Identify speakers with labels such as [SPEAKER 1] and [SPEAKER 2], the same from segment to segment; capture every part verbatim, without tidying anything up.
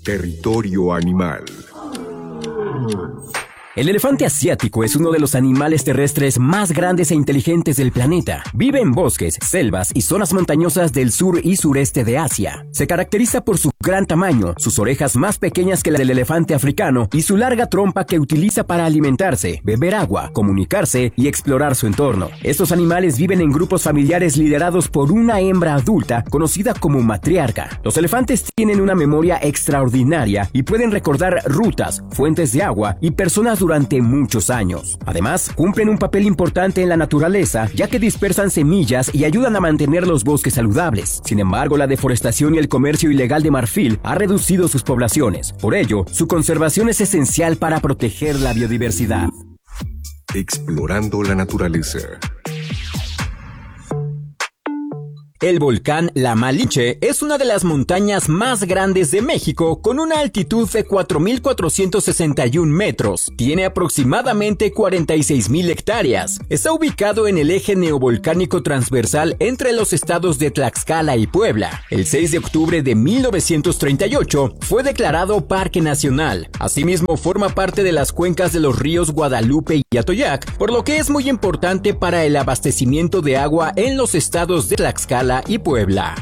[SPEAKER 1] Territorio animal.
[SPEAKER 2] El elefante asiático es uno de los animales terrestres más grandes e inteligentes del planeta. Vive en bosques, selvas y zonas montañosas del sur y sureste de Asia. Se caracteriza por su gran tamaño, sus orejas más pequeñas que la del elefante africano y su larga trompa que utiliza para alimentarse, beber agua, comunicarse y explorar su entorno. Estos animales viven en grupos familiares liderados por una hembra adulta conocida como matriarca. Los elefantes tienen una memoria extraordinaria y pueden recordar rutas, fuentes de agua y personas durante muchos años. Además, cumplen un papel importante en la naturaleza, ya que dispersan semillas y ayudan a mantener los bosques saludables. Sin embargo, la deforestación y el comercio ilegal de marfil ha reducido sus poblaciones. Por ello, su conservación es esencial para proteger la biodiversidad.
[SPEAKER 1] Explorando la naturaleza.
[SPEAKER 2] El volcán La Malinche es una de las montañas más grandes de México con una altitud de cuatro mil cuatrocientos sesenta y un metros. Tiene aproximadamente cuarenta y seis mil hectáreas. Está ubicado en el eje neovolcánico transversal entre los estados de Tlaxcala y Puebla. El seis de octubre de mil novecientos treinta y ocho fue declarado Parque Nacional. Asimismo, forma parte de las cuencas de los ríos Guadalupe y Atoyac, por lo que es muy importante para el abastecimiento de agua en los estados de Tlaxcala y Puebla.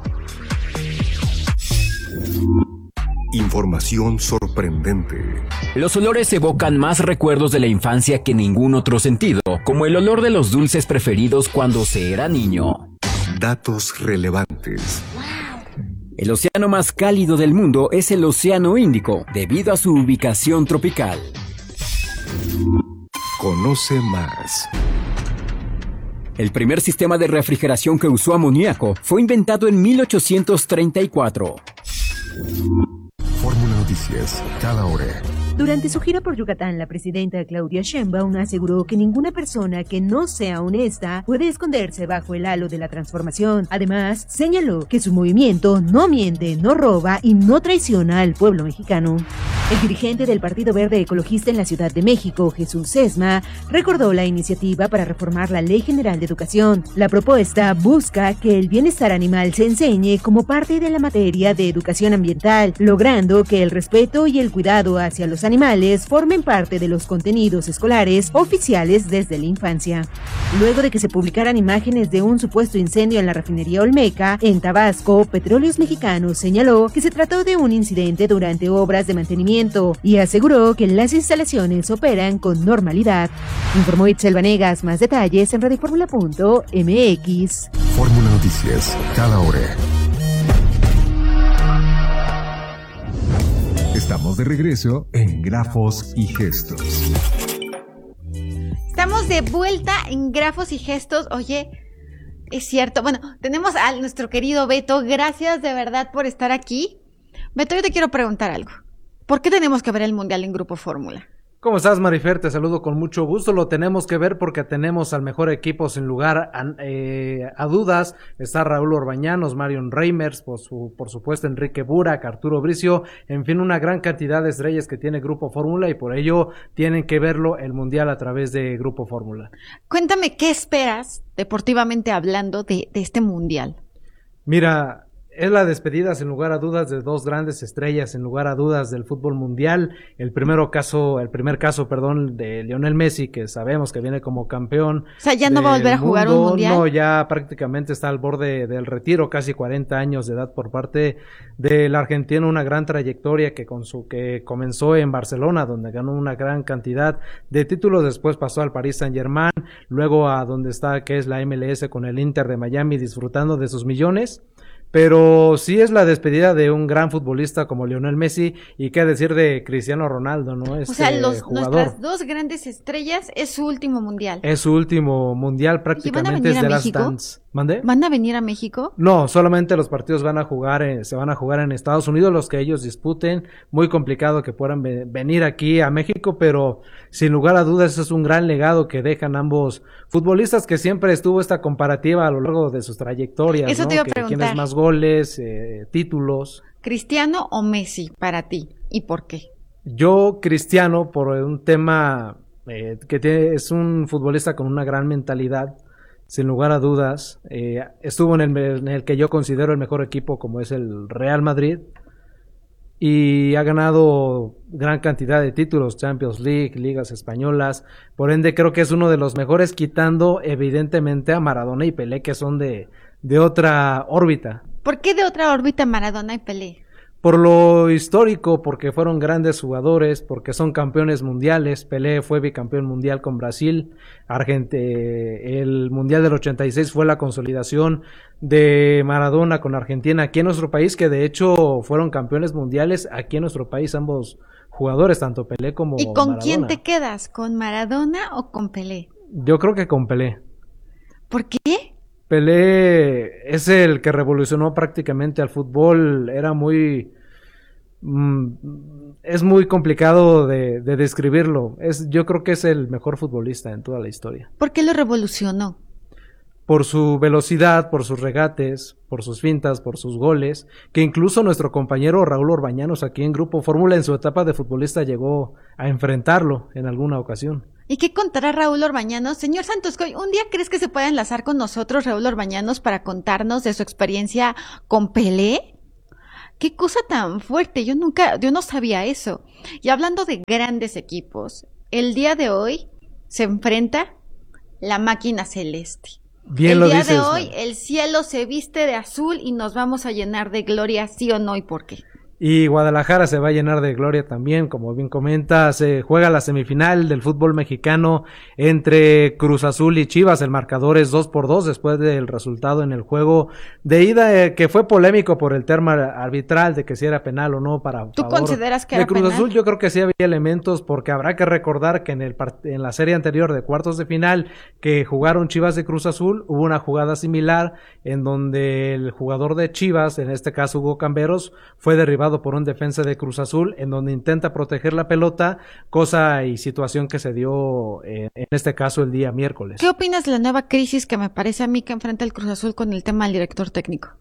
[SPEAKER 1] Información sorprendente.
[SPEAKER 2] Los olores evocan más recuerdos de la infancia que ningún otro sentido, como el olor de los dulces preferidos cuando se era niño.
[SPEAKER 1] Datos relevantes.
[SPEAKER 2] El océano más cálido del mundo es el Océano Índico, debido a su ubicación tropical.
[SPEAKER 1] Conoce más.
[SPEAKER 2] El primer sistema de refrigeración que usó amoníaco fue inventado en mil ochocientos treinta y cuatro.
[SPEAKER 1] Fórmula Noticias, cada hora.
[SPEAKER 3] Durante su gira por Yucatán, la presidenta Claudia Sheinbaum aseguró que ninguna persona que no sea honesta puede esconderse bajo el halo de la transformación. Además, señaló que su movimiento no miente, no roba y no traiciona al pueblo mexicano. El dirigente del Partido Verde Ecologista en la Ciudad de México, Jesús Sesma, recordó la iniciativa para reformar la Ley General de Educación. La propuesta busca que el bienestar animal se enseñe como parte de la materia de educación ambiental, logrando que el respeto y el cuidado hacia los animales formen parte de los contenidos escolares oficiales desde la infancia. Luego de que se publicaran imágenes de un supuesto incendio en la refinería Olmeca, en Tabasco, Petróleos Mexicanos señaló que se trató de un incidente durante obras de mantenimiento y aseguró que las instalaciones operan con normalidad. Informó Itzel Vanegas. Más detalles en radioformula punto m x.
[SPEAKER 1] Fórmula Noticias, cada hora. Estamos de regreso en Grafos y Gestos.
[SPEAKER 4] Estamos de vuelta en Grafos y Gestos. Oye, es cierto. Bueno, tenemos a nuestro querido Beto. Gracias de verdad por estar aquí. Beto, yo te quiero preguntar algo. ¿Por qué tenemos que ver el Mundial en Grupo Fórmula?
[SPEAKER 5] ¿Cómo estás, Marifer? Te saludo con mucho gusto. Lo tenemos que ver porque tenemos al mejor equipo sin lugar a, eh, a dudas. Está Raúl Orbañanos, Marion Reimers, por, su, por supuesto Enrique Burak, Arturo Bricio, en fin, una gran cantidad de estrellas que tiene Grupo Fórmula y por ello tienen que verlo el Mundial a través de Grupo Fórmula.
[SPEAKER 4] Cuéntame, ¿qué esperas, deportivamente hablando, de, de este Mundial?
[SPEAKER 5] Mira, es la despedida, sin lugar a dudas, de dos grandes estrellas, sin lugar a dudas, del fútbol mundial. El primero caso, el primer caso, perdón, de Lionel Messi, que sabemos que viene como campeón.
[SPEAKER 4] O sea, ya no va a volver a jugar un mundial.
[SPEAKER 5] No, ya prácticamente está al borde del retiro, casi cuarenta años de edad por parte del argentino, una gran trayectoria que con su que comenzó en Barcelona, donde ganó una gran cantidad de títulos, después pasó al Paris Saint-Germain, luego a donde está, que es la M L S con el Inter de Miami, disfrutando de sus millones. Pero sí es la despedida de un gran futbolista como Lionel Messi, y qué decir de Cristiano Ronaldo, ¿no? Este
[SPEAKER 4] o sea, los,
[SPEAKER 5] jugador.
[SPEAKER 4] Nuestras dos grandes estrellas es su último mundial.
[SPEAKER 5] Es su último mundial, prácticamente es de Last Dance. ¿Mande?
[SPEAKER 4] ¿Van a venir a México?
[SPEAKER 5] No, solamente los partidos van a jugar, en, se van a jugar en Estados Unidos, los que ellos disputen. Muy complicado que puedan ve- venir aquí a México, pero sin lugar a dudas es un gran legado que dejan ambos futbolistas, que siempre estuvo esta comparativa a lo largo de sus trayectorias.
[SPEAKER 4] Eso
[SPEAKER 5] ¿no?
[SPEAKER 4] te iba a
[SPEAKER 5] que
[SPEAKER 4] preguntar.
[SPEAKER 5] quién es más goles, eh, títulos.
[SPEAKER 4] ¿Cristiano o Messi para ti? ¿Y por qué?
[SPEAKER 5] Yo, Cristiano, por un tema eh, que tiene, es un futbolista con una gran mentalidad, sin lugar a dudas. Eh, estuvo en el, en el que yo considero el mejor equipo, como es el Real Madrid, y ha ganado gran cantidad de títulos, Champions League, ligas españolas, por ende creo que es uno de los mejores, quitando evidentemente a Maradona y Pelé, que son de, de otra órbita.
[SPEAKER 4] ¿Por qué de otra órbita Maradona y Pelé?
[SPEAKER 5] Por lo histórico, porque fueron grandes jugadores, porque son campeones mundiales. Pelé fue bicampeón mundial con Brasil. Argent- el mundial del ochenta y seis fue la consolidación de Maradona con Argentina aquí en nuestro país, que de hecho fueron campeones mundiales aquí en nuestro país ambos jugadores, tanto Pelé como
[SPEAKER 4] ¿Y con
[SPEAKER 5] Maradona.
[SPEAKER 4] quién te quedas? ¿Con Maradona o con Pelé?
[SPEAKER 5] Yo creo que con Pelé.
[SPEAKER 4] ¿Por qué?
[SPEAKER 5] Pelé es el que revolucionó prácticamente al fútbol, era muy... Mm, es muy complicado de, de describirlo, es, yo creo que es el mejor futbolista en toda la historia.
[SPEAKER 4] ¿Por qué lo revolucionó?
[SPEAKER 5] Por su velocidad, por sus regates, por sus fintas, por sus goles, que incluso nuestro compañero Raúl Orbañanos aquí en Grupo Fórmula en su etapa de futbolista llegó a enfrentarlo en alguna ocasión.
[SPEAKER 4] ¿Y qué contará Raúl Orbañanos? Señor Santoscoy, ¿un día crees que se pueda enlazar con nosotros Raúl Orbañanos para contarnos de su experiencia con Pelé? ¡Qué cosa tan fuerte! Yo nunca, yo no sabía eso. Y hablando de grandes equipos, el día de hoy se enfrenta la máquina celeste.
[SPEAKER 5] Bien
[SPEAKER 4] el
[SPEAKER 5] lo
[SPEAKER 4] día
[SPEAKER 5] dices,
[SPEAKER 4] de hoy
[SPEAKER 5] man.
[SPEAKER 4] el cielo se viste de azul y nos vamos a llenar de gloria, sí o no, y por qué.
[SPEAKER 5] Y Guadalajara se va a llenar de gloria también, como bien comenta, se juega la semifinal del fútbol mexicano entre Cruz Azul y Chivas, el marcador es dos por dos después del resultado en el juego de ida, eh, que fue polémico por el tema arbitral de que si era penal o no para
[SPEAKER 4] ¿Tú
[SPEAKER 5] favor
[SPEAKER 4] consideras que
[SPEAKER 5] de
[SPEAKER 4] era
[SPEAKER 5] Cruz
[SPEAKER 4] penal?
[SPEAKER 5] Azul. Yo creo que sí había elementos, porque habrá que recordar que en, el part- en la serie anterior de cuartos de final que jugaron Chivas de Cruz Azul, hubo una jugada similar en donde el jugador de Chivas, en este caso Hugo Camberos, fue derribado por un defensa de Cruz Azul, en donde intenta proteger la pelota, cosa y situación que se dio eh, en este caso el día miércoles.
[SPEAKER 4] ¿Qué opinas de la nueva crisis que me parece a mí que enfrenta el Cruz Azul con el tema del director técnico?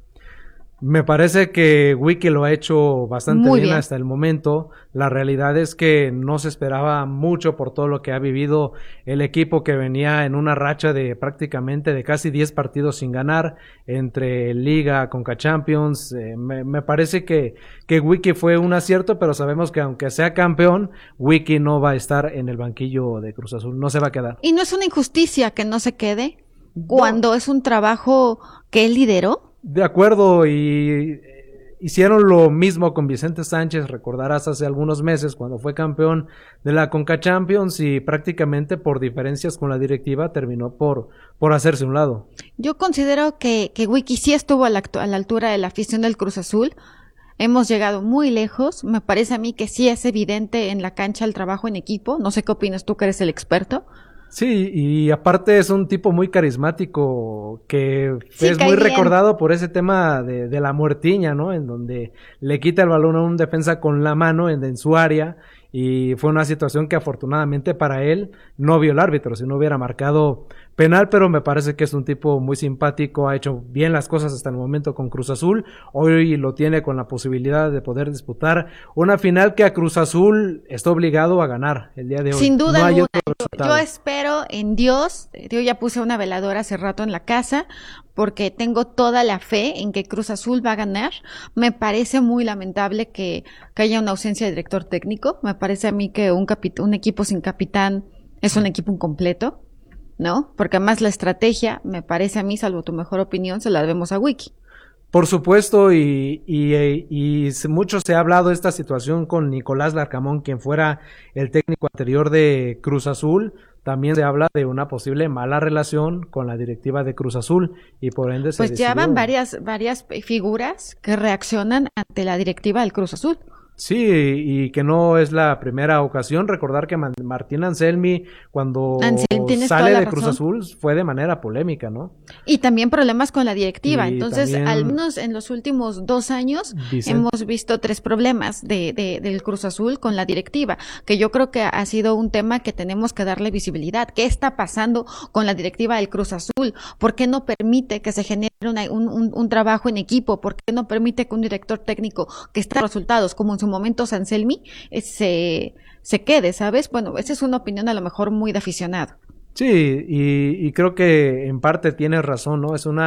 [SPEAKER 5] Me parece que Wiki lo ha hecho bastante
[SPEAKER 4] Muy
[SPEAKER 5] bien,
[SPEAKER 4] bien
[SPEAKER 5] hasta el momento. La realidad es que no se esperaba mucho por todo lo que ha vivido el equipo, que venía en una racha de prácticamente de casi diez partidos sin ganar entre Liga, Conca Champions. Eh, me, me parece que, que Wiki fue un acierto, pero sabemos que aunque sea campeón, Wiki no va a estar en el banquillo de Cruz Azul, no se va a quedar.
[SPEAKER 4] ¿Y no es una injusticia que no se quede cuando no. es un trabajo que él lideró?
[SPEAKER 5] De acuerdo, y hicieron lo mismo con Vicente Sánchez, recordarás hace algunos meses cuando fue campeón de la Conca Champions y prácticamente por diferencias con la directiva terminó por, por hacerse un lado.
[SPEAKER 4] Yo considero que, que Wiki sí estuvo a la, a la altura de la afición del Cruz Azul. Hemos llegado muy lejos, me parece a mí que sí es evidente en la cancha el trabajo en equipo. No sé qué opinas tú, que eres el experto.
[SPEAKER 5] Sí, y aparte es un tipo muy carismático que
[SPEAKER 4] sí,
[SPEAKER 5] es muy
[SPEAKER 4] bien.
[SPEAKER 5] recordado por ese tema de, de la muertiña, ¿no? En donde le quita el balón a un defensa con la mano en, en su área, y fue una situación que afortunadamente para él no vio el árbitro, si no hubiera marcado penal, pero me parece que es un tipo muy simpático, ha hecho bien las cosas hasta el momento con Cruz Azul, hoy lo tiene con la posibilidad de poder disputar una final que a Cruz Azul está obligado a ganar el día de hoy.
[SPEAKER 4] Sin duda
[SPEAKER 5] no hay
[SPEAKER 4] alguna,
[SPEAKER 5] otro
[SPEAKER 4] yo, yo espero en Dios, yo ya puse una veladora hace rato en la casa, porque tengo toda la fe en que Cruz Azul va a ganar. Me parece muy lamentable que, que haya una ausencia de director técnico, me parece a mí que un, capit- un equipo sin capitán es un equipo incompleto, ¿no? Porque además la estrategia, me parece a mí, salvo tu mejor opinión, se la debemos a Wiki.
[SPEAKER 5] Por supuesto, y, y, y, y mucho se ha hablado de esta situación con Nicolás Larcamón, quien fuera el técnico anterior de Cruz Azul. También se habla de una posible mala relación con la directiva de Cruz Azul y por ende se
[SPEAKER 4] Pues
[SPEAKER 5] decidió...
[SPEAKER 4] ya van varias, varias figuras que reaccionan ante la directiva del Cruz Azul.
[SPEAKER 5] Sí, y que no es la primera ocasión. Recordar que Man- Martín Anselmi, cuando
[SPEAKER 4] Anselmi,
[SPEAKER 5] sale de
[SPEAKER 4] razón.
[SPEAKER 5] Cruz Azul, fue de manera polémica, ¿no?
[SPEAKER 4] Y también problemas con la directiva.
[SPEAKER 5] Y
[SPEAKER 4] Entonces,
[SPEAKER 5] también...
[SPEAKER 4] al menos en los últimos dos años,
[SPEAKER 5] Vicente.
[SPEAKER 4] hemos visto tres problemas de, de, del Cruz Azul con la directiva, que yo creo que ha sido un tema que tenemos que darle visibilidad. ¿Qué está pasando con la directiva del Cruz Azul? ¿Por qué no permite que se genere una, un, un, un trabajo en equipo? ¿Por qué no permite que un director técnico que está resultados, como en su momento Anselmi, eh, se, se quede, ¿sabes? Bueno, esa es una opinión a lo mejor muy de aficionado.
[SPEAKER 5] Sí, y, y creo que en parte tienes razón, ¿no? Es una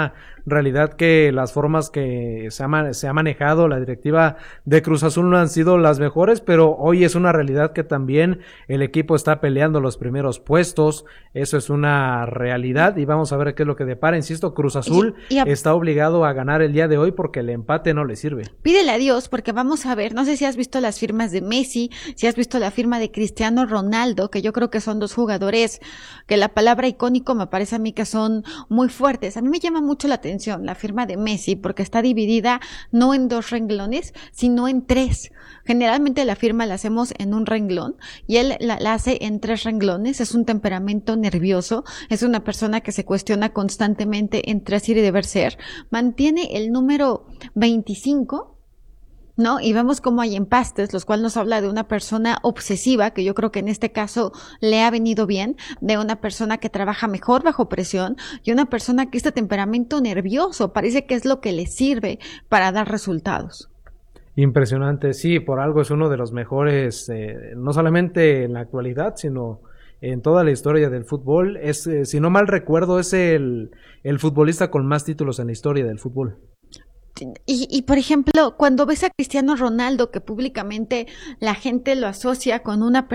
[SPEAKER 5] realidad que las formas que se ha, se ha manejado la directiva de Cruz Azul no han sido las mejores, pero hoy es una realidad que también el equipo está peleando los primeros puestos, eso es una realidad y vamos a ver qué es lo que depara. Insisto, Cruz Azul
[SPEAKER 4] y, y a...
[SPEAKER 5] está obligado a ganar el día de hoy porque el empate no le sirve.
[SPEAKER 4] Pídele a Dios porque vamos a ver, no sé si has visto las firmas de Messi, si has visto la firma de Cristiano Ronaldo, que yo creo que son dos jugadores que la palabra icónico me parece a mí que son muy fuertes. A mí me llama mucho la atención la firma de Messi porque está dividida no en dos renglones, sino en tres. Generalmente la firma la hacemos en un renglón y él la, la hace en tres renglones. Es un temperamento nervioso, es una persona que se cuestiona constantemente entre ser y deber ser. Mantiene el número veinticinco, ¿no? Y vemos cómo hay empastes, los cuales nos habla de una persona obsesiva, que yo creo que en este caso le ha venido bien, de una persona que trabaja mejor bajo presión y una persona que este temperamento nervioso parece que es lo que le sirve para dar resultados.
[SPEAKER 5] Impresionante, sí, por algo es uno de los mejores, eh, no solamente en la actualidad, sino en toda la historia del fútbol. Es, eh, si no mal recuerdo, es el, el futbolista con más títulos en la historia del fútbol.
[SPEAKER 4] Y, y por ejemplo, cuando ves a Cristiano Ronaldo, que públicamente la gente lo asocia con una